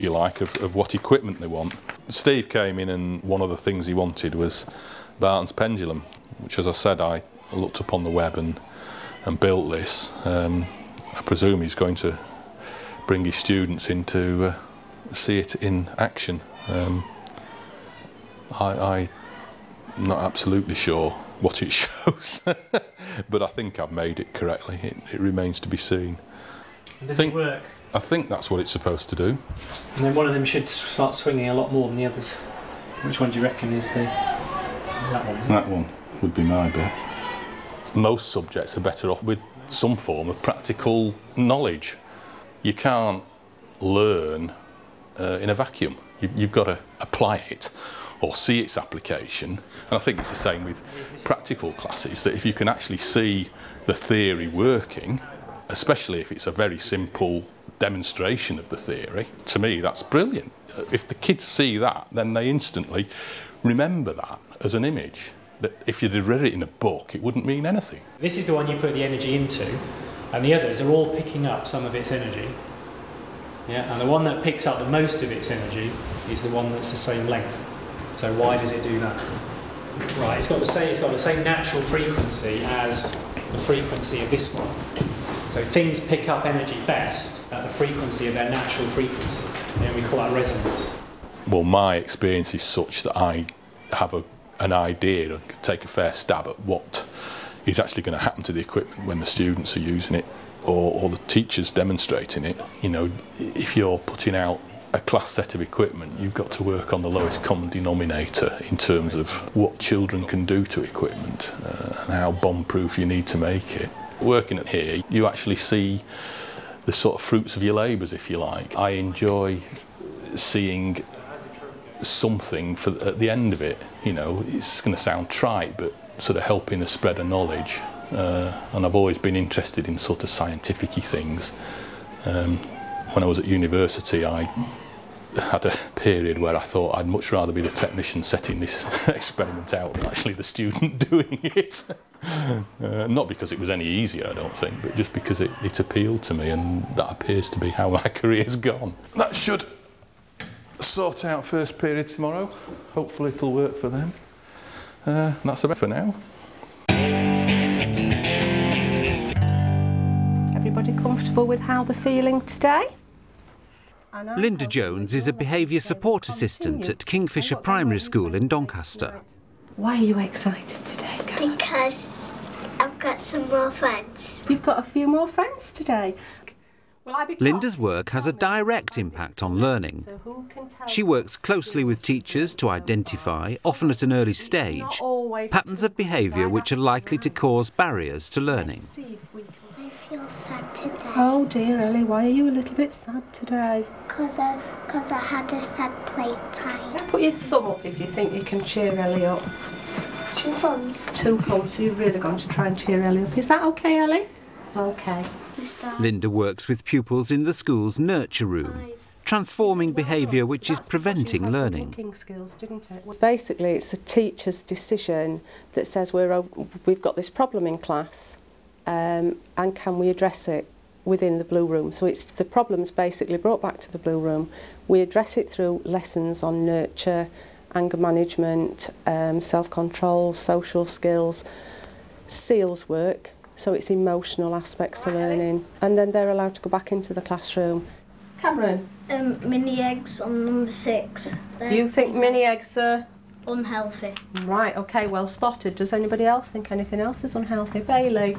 you like, of what equipment they want. Steve came in and one of the things he wanted was Barton's pendulum, which, as I said, I looked up on the web and built this. I presume he's going to bring his students in to see it in action. I'm not absolutely sure what it shows, but I think I've made it correctly. It remains to be seen. Does it work? I think that's what it's supposed to do. And then one of them should start swinging a lot more than the others. Which one do you reckon is that one? That one would be my bet. Most subjects are better off with some form of practical knowledge. You can't learn in a vacuum. You've got to apply it or see its application. And I think it's the same with practical classes, that if you can actually see the theory working, especially if it's a very simple demonstration of the theory, to me that's brilliant. If the kids see that, then they instantly remember that as an image. That if you'd read it in a book, it wouldn't mean anything. This is the one you put the energy into, and the others are all picking up some of its energy. Yeah, and the one that picks up the most of its energy is the one that's the same length. So why does it do that? Right, it's got the same natural frequency as the frequency of this one. So things pick up energy best at the frequency of their natural frequency. And we call that resonance. Well, my experience is such that I have an idea and could take a fair stab at what is actually going to happen to the equipment when the students are using it or the teachers demonstrating it. You know, if you're putting out a class set of equipment, you've got to work on the lowest common denominator in terms of what children can do to equipment and how bomb-proof you need to make it. Working at here, you actually see the sort of fruits of your labours, if you like. I enjoy seeing something at the end of it. You know, it's going to sound trite, but sort of helping us spread a knowledge. And I've always been interested in sort of scientific-y things. When I was at university, I had a period where I thought I'd much rather be the technician setting this experiment out than actually the student doing it. Not because it was any easier, I don't think, but just because it appealed to me, and that appears to be how my career's gone. That should sort out first period tomorrow. Hopefully it'll work for them. That's about for now. Everybody comfortable with how they're feeling today? Linda Jones is a behaviour support assistant at Kingfisher Primary School in Doncaster. Why are you excited today, Carla? Because I've got some more friends. You've got a few more friends today. Linda's work has a direct impact on learning. She works closely with teachers to identify, often at an early stage, patterns of behaviour which are likely to cause barriers to learning. I feel sad today. Oh dear, Ellie, why are you a little bit sad today? Because I had a sad playtime. Put your thumb up if you think you can cheer Ellie up. 2 thumbs. 2 thumbs, so you're really going to try and cheer Ellie up. Is that okay, Ellie? Okay. Linda works with pupils in the school's nurture room, transforming behaviour which is preventing learning. Basically, it's a teacher's decision that says we've got this problem in class, and can we address it within the Blue Room. So it's the problem's basically brought back to the Blue Room. We address it through lessons on nurture, anger management, self-control, social skills, SEALS work. So it's emotional aspects to learning. And then they're allowed to go back into the classroom. Cameron? Mini eggs on number 6. You think mini eggs are unhealthy? Right, okay, well spotted. Does anybody else think anything else is unhealthy? Bailey?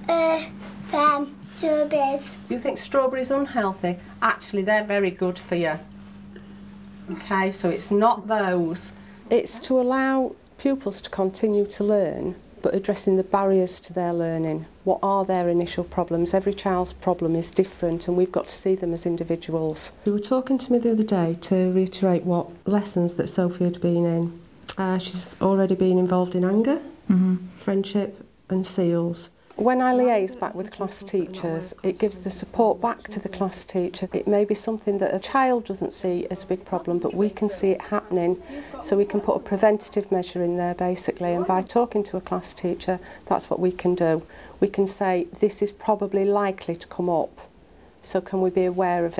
Strawberries. You think strawberries unhealthy? Actually, they're very good for you. Okay, so it's not those. It's to allow pupils to continue to learn, but addressing the barriers to their learning. What are their initial problems? Every child's problem is different, and we've got to see them as individuals. You were talking to me the other day to reiterate what lessons that Sophie had been in. She's already been involved in anger, friendship and SEALS. When I liaise back with class teachers, it gives the support back to the class teacher. It may be something that a child doesn't see as a big problem, but we can see it happening, so we can put a preventative measure in there basically, and by talking to a class teacher, that's what we can do. We can say, this is probably likely to come up, so can we be aware of it?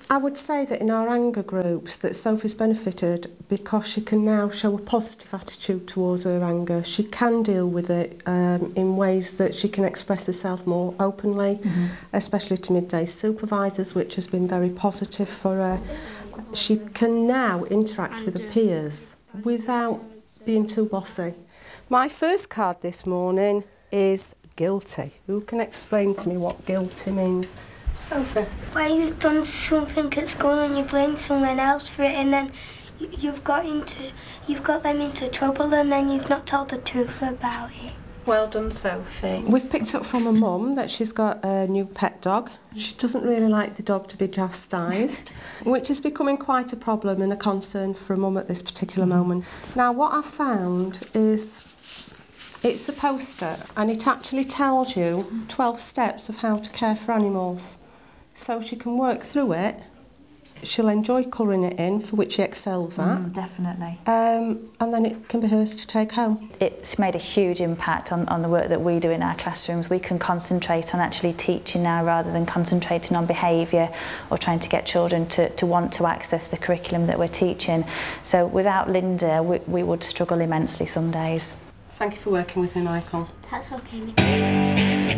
I would say that in our anger groups that Sophie's benefited because she can now show a positive attitude towards her anger. She can deal with it in ways that she can express herself more openly, especially to midday supervisors, which has been very positive for her. She can now interact with her peers without being too bossy. My first card this morning is guilty. Who can explain to me what guilty means? Sophie. Where you've done something at school and you blame someone else for it, and then you've got them into trouble, and then you've not told the truth about it. Well done, Sophie. We've picked up from her mum that she's got a new pet dog. She doesn't really like the dog to be chastised, which is becoming quite a problem and a concern for a mum at this particular moment. Now, what I've found is it's a poster, and it actually tells you 12 steps of how to care for animals. So she can work through it. She'll enjoy colouring it in, for which she excels at. Definitely. And then it can be hers to take home. It's made a huge impact on the work that we do in our classrooms. We can concentrate on actually teaching now rather than concentrating on behaviour or trying to get children to want to access the curriculum that we're teaching. So without Linda, we would struggle immensely some days. Thank you for working with me, Michael. That's okay.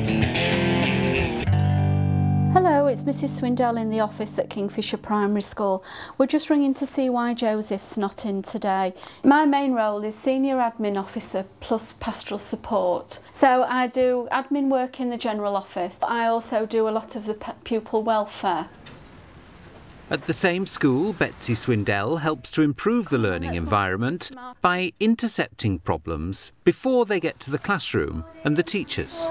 Hello, it's Mrs Swindell in the office at Kingfisher Primary School. We're just ringing to see why Joseph's not in today. My main role is Senior Admin Officer plus Pastoral Support. So I do admin work in the general office. I also do a lot of the pupil welfare. At the same school, Betsy Swindell helps to improve the learning environment by intercepting problems before they get to the classroom and the teachers.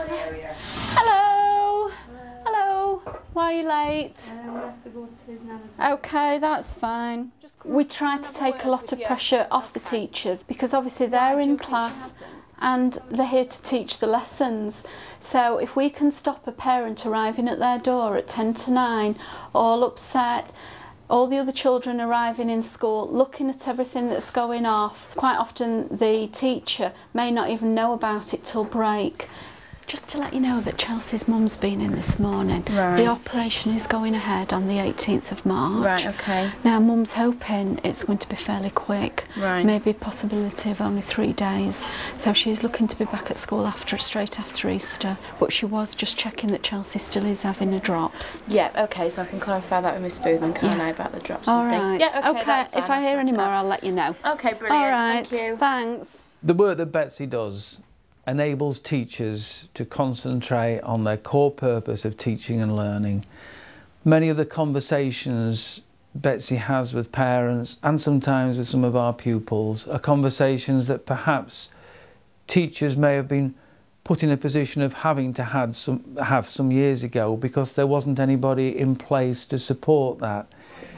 Hello! Hello! Why are you late? We have to go to his nana's. OK, that's fine. We try to take a lot of pressure off the teachers because obviously they're in class and they're here to teach the lessons. So if we can stop a parent arriving at their door at 10 to 9, all upset, all the other children arriving in school, looking at everything that's going off, quite often the teacher may not even know about it till break. Just to let you know that Chelsea's mum's been in this morning. Right. The operation is going ahead on the 18th of March. Right, okay. Now, mum's hoping it's going to be fairly quick. Right. Maybe a possibility of only 3 days. So she's looking to be back at school straight after Easter. But she was just checking that Chelsea still is having her drops. Yeah, okay, so I can clarify that with Miss Boothman, can't I, about the drops All and things? right. Yeah, okay, that's fine, if I hear any more, I'll let you know. Okay, brilliant. All right. Thank you. Thanks. The work that Betsy does enables teachers to concentrate on their core purpose of teaching and learning. Many of the conversations Betsy has with parents and sometimes with some of our pupils are conversations that perhaps teachers may have been put in a position of having to have some years ago because there wasn't anybody in place to support that.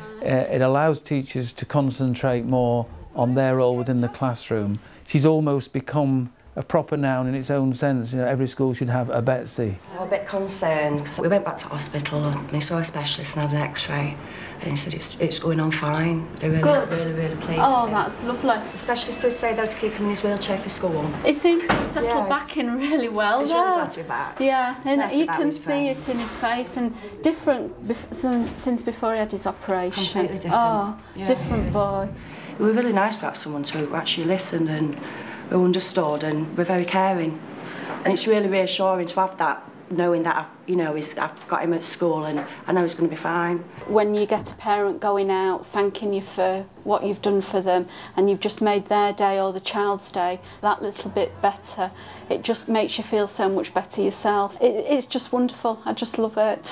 It allows teachers to concentrate more on their role within the classroom. She's almost become a proper noun in its own sense. You know, every school should have a Betsy. I'm a bit concerned because we went back to hospital and we saw a specialist and had an x-ray and he said it's going on fine. They're really pleased. Oh, with that's lovely. The specialist did say though to keep him in his wheelchair for school. It seems to have settled back in really well. He's really glad to be back. Yeah, It's and nice to be you back can with his see friends. it in his face and different since before he had his operation. Completely different. Oh, Yeah, different he is. boy. It was really nice to have someone who actually listened and who understood and were very caring. And it's really reassuring to have that, knowing that I've got him at school and I know he's going to be fine. When you get a parent going out thanking you for what you've done for them and you've just made their day or the child's day that little bit better, it just makes you feel so much better yourself. It's just wonderful. I just love it.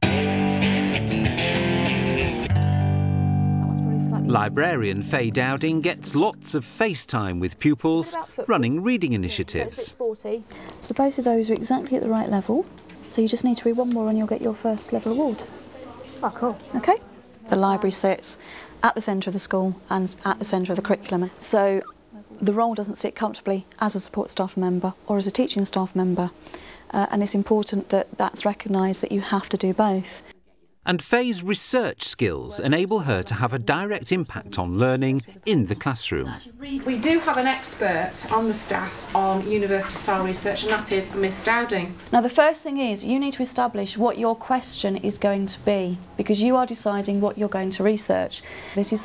Librarian Faye Dowding gets lots of FaceTime with pupils running reading initiatives. So both of those are exactly at the right level. So you just need to read one more and you'll get your first level award. Oh, cool. Okay? The library sits at the centre of the school and at the centre of the curriculum. So the role doesn't sit comfortably as a support staff member or as a teaching staff member. And it's important that that's recognised that you have to do both. And Faye's research skills enable her to have a direct impact on learning in the classroom. We do have an expert on the staff on university-style research, and that is Miss Dowding. Now, the first thing is you need to establish what your question is going to be, because you are deciding what you're going to research. This is